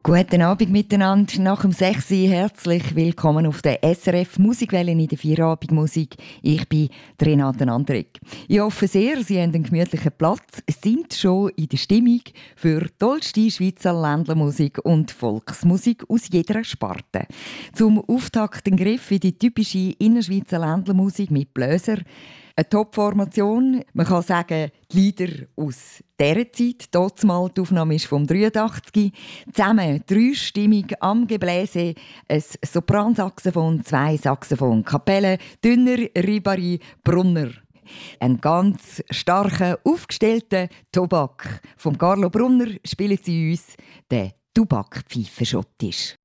Guten Abend miteinander. Nach dem 6 Uhr herzlich willkommen auf der SRF Musikwelle in der Feierabendmusik. Ich bin Renate Andrik. Ich hoffe sehr, Sie haben einen gemütlichen Platz, sind schon in der Stimmung für tollste Schweizer Ländlermusik und Volksmusik aus jeder Sparte. Zum Auftakt den Griff in die typische Innerschweizer Ländlermusik mit Bläser. Eine Top-Formation, man kann sagen, die Lieder aus dieser Zeit. Dazumal die Aufnahme ist vom 83. Zusammen dreistimmig am Gebläse, ein Sopransaxophon, 2 Saxophon, Kapelle, Dünner, Ribari, Brunner. Ein ganz starker, aufgestellter Tobak. Vom Carlo Brunner spielen sie uns den Tubak-Pfeifenschottisch.